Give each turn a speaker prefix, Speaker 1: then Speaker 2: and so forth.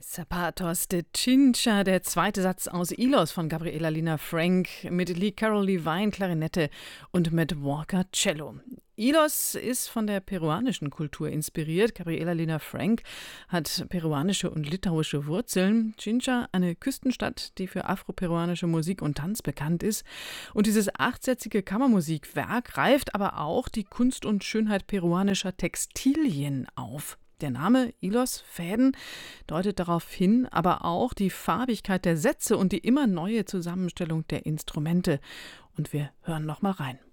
Speaker 1: Zapatos de Chincha, der zweite Satz aus Ilos von Gabriela Lina Frank mit Lee Carroll Levine Klarinette und Matt Walker Cello. Ilos ist von der peruanischen Kultur inspiriert. Gabriela Lina Frank hat peruanische und litauische Wurzeln. Chincha, eine Küstenstadt, die für afroperuanische Musik und Tanz bekannt ist. Und dieses achtsätzige Kammermusikwerk greift aber auch die Kunst und Schönheit peruanischer Textilien auf. Der Name Ilos Fäden deutet darauf hin, aber auch die Farbigkeit der Sätze und die immer neue Zusammenstellung der Instrumente. Und wir hören noch mal rein.